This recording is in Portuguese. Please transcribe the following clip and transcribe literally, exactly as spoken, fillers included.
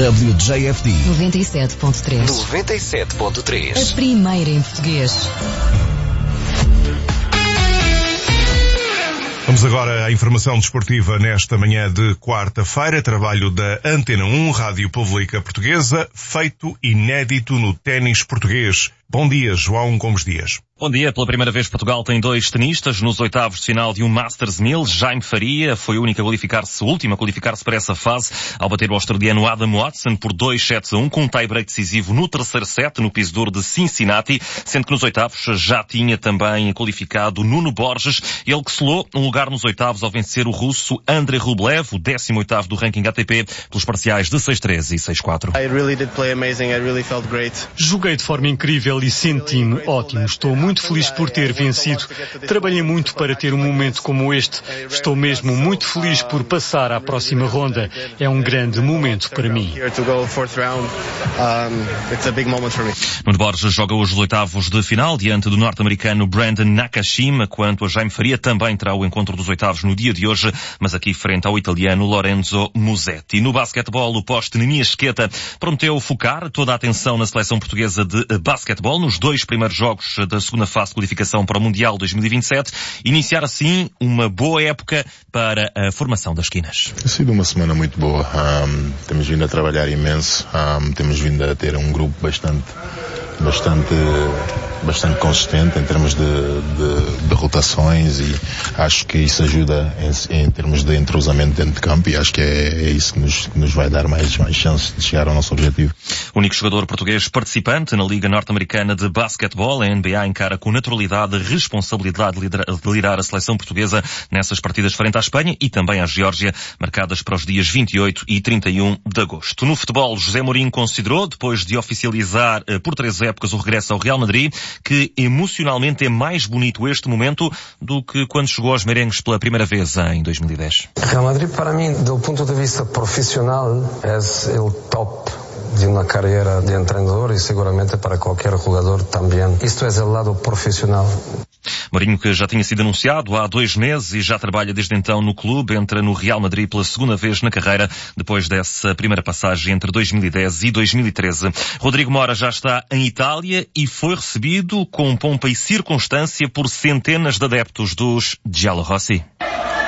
W J F D noventa e sete ponto três. noventa e sete ponto três. A primeira em português. Vamos agora à informação desportiva nesta manhã de quarta-feira. Trabalho da Antena um, Rádio Pública Portuguesa, feito inédito no ténis português. Bom dia, João Gomes Dias. Bom dia. Pela primeira vez Portugal tem dois tenistas nos oitavos de final de um Masters mil. Jaime Faria foi o único a qualificar-se, o último a qualificar-se para essa fase, ao bater o australiano Adam Watson por dois sets a um, com um tie-break decisivo no terceiro set, no piso duro de Cincinnati, sendo que nos oitavos já tinha também qualificado Nuno Borges, ele que selou um lugar nos oitavos ao vencer o russo Andrei Rublev, o décimo oitavo do ranking A T P, pelos parciais de seis três e seis quatro. I really did play amazing. I really felt great. Joguei de forma incrível e senti-me ótimo. Estou muito feliz por ter vencido. Trabalhei muito para ter um momento como este. Estou mesmo muito feliz por passar à próxima ronda. É um grande momento para mim. Nuno Borges joga hoje os oitavos de final diante do norte-americano Brandon Nakashima, quanto a Jaime Faria também terá o encontro dos oitavos no dia de hoje, mas aqui frente ao italiano Lorenzo Musetti. No basquetebol, o poste Nemias Esqueta prometeu focar toda a atenção na seleção portuguesa de basquetebol nos dois primeiros jogos da segunda fase de qualificação para o Mundial dois mil e vinte e sete, iniciar assim uma boa época para a formação das esquinas. Tem sido uma semana muito boa. Um, temos vindo a trabalhar imenso, um, temos vindo a ter um grupo bastante bastante bastante consistente em termos de, de, de rotações, e acho que isso ajuda em, em termos de entrosamento dentro de campo, e acho que é, é isso que nos, que nos vai dar mais, mais chances de chegar ao nosso objetivo. O único jogador português participante na Liga Norte-Americana de Basquetebol, a N B A encara com naturalidade a responsabilidade de liderar, de liderar a seleção portuguesa nessas partidas frente à Espanha e também à Geórgia, marcadas para os dias vinte e oito e trinta e um de agosto. No futebol, José Mourinho considerou, depois de oficializar por três épocas o regresso ao Real Madrid, que emocionalmente é mais bonito este momento do que quando chegou aos merengues pela primeira vez em dois mil e dez. Real Madrid, para mim, do ponto de vista profissional, é o top de uma carreira de treinador, e seguramente para qualquer jogador também. Isto é o lado profissional. Mourinho, que já tinha sido anunciado há dois meses e já trabalha desde então no clube, entra no Real Madrid pela segunda vez na carreira, depois dessa primeira passagem entre dois mil e dez e dois mil e treze. Rodrigo Mora já está em Itália e foi recebido com pompa e circunstância por centenas de adeptos dos Giallorossi.